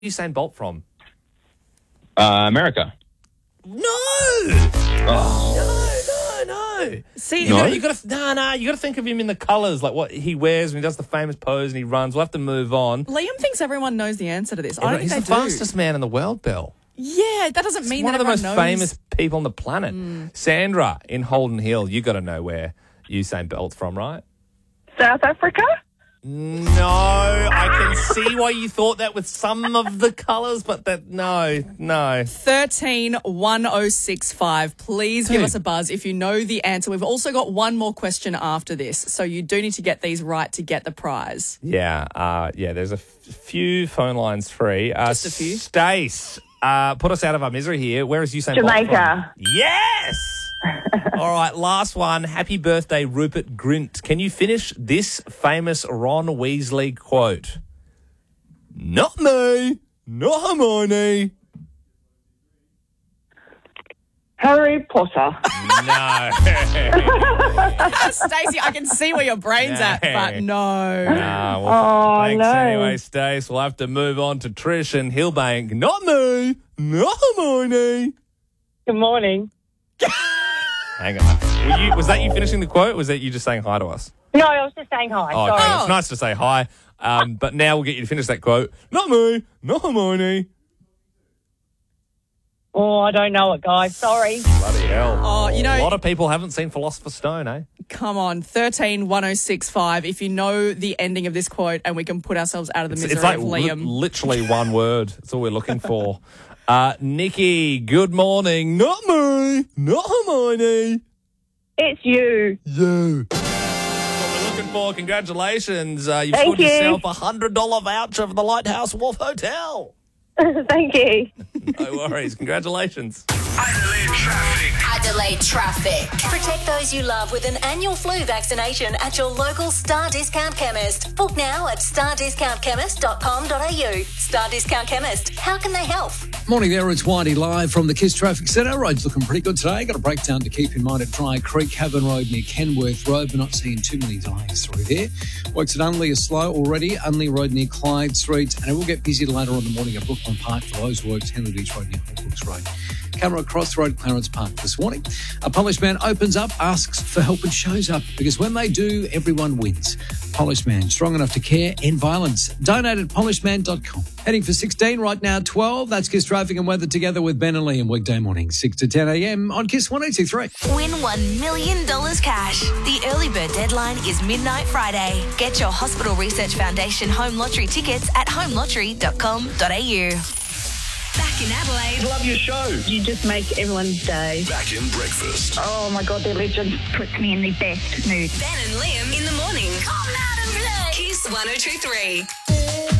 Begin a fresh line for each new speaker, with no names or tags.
Usain Bolt from?
America.
No!
Oh.
No. See,
No?
you got to think of him in the colours, like what he wears when he does the famous pose and he runs. We'll have to move on.
Liam thinks everyone knows the answer to this. I don't think
He's
they
the
do.
fastest man in the world, Bill.
Yeah, that doesn't mean
One
that
of the most
everyone knows.
famous people on the planet. Sandra in Holden Hill, you got to know where Usain Bolt's from, right?
South Africa?
No, I can see why you thought that with some of the colours, but no.
131065. Please give us a buzz if you know the answer. We've also got one more question after this, so you do need to get these right to get the prize.
Yeah, there's a few phone lines free.
Just a few.
Stace, put us out of our misery here. Where is Usain Bolt from?
Jamaica.
Yes! All right, last one. Happy birthday, Rupert Grint. Can you finish this famous Ron Weasley quote? Not me, not Hermione.
Harry Potter.
No.
Stacey, I can see where your brain's at, but no.
Thanks
no.
anyway, Stace. We'll have to move on to Trish and Hillbank. Not me, not Hermione.
Good morning.
Hang on. Was that you finishing the quote, or was that you just saying hi to us?
No, I was just saying hi.
Oh, okay.
Sorry.
It's nice to say hi, but now we'll get you to finish that quote. Not me, not Hermione.
Oh, I don't know it, guys. Sorry.
Bloody hell.
Oh, you know,
A lot of people haven't seen Philosopher's Stone, eh?
come on, 131065. If you know the ending of this quote, and we can put ourselves out of the misery
It's like
of Liam.
literally one word. That's all we're looking for. Nikki, good morning. Not me, not Hermione.
It's you.
You. That's what we're looking for. Congratulations. You've
Thank
scored
you.
yourself a $100 voucher for the Lighthouse Wharf Hotel.
Thank you.
No worries. Congratulations.
Adelaide Traffic. Protect those you love with an annual flu vaccination at your local Star Discount Chemist. Book now at stardiscountchemist.com.au. Star Discount Chemist. How can they help?
Morning there, it's Whitey live from the KISS Traffic Centre. Roads looking pretty good today. Got a breakdown to keep in mind at Dry Creek, Cabin Road near Kenworth Road. We're not seeing too many delays through there. Works at Unley is slow already. Unley Road near Clyde Street. And it will get busy later on in the morning at Brooklyn Park for those works. Henley Beach Road near Hawkins Road. Camera across the road, Clarence Park this morning. A Polished Man opens up, asks for help and shows up. Because when they do, everyone wins. Polished Man, strong enough to care, end violence. Donate at polishedman.com. Heading for 16, right now 12. That's KISS Traffic and Weather together with Ben and Liam weekday morning, 6 to 10 a.m. on KISS 102.3.
Win $1 million cash. The early bird deadline is midnight Friday. Get your Hospital Research Foundation home lottery tickets at homelottery.com.au. Back in Adelaide.
Love your show.
You just make everyone's day.
Back in breakfast.
Oh, my God, they're legends.
Puts me in the best mood.
Ben and Liam in the morning. Come out and play. KISS 102.3.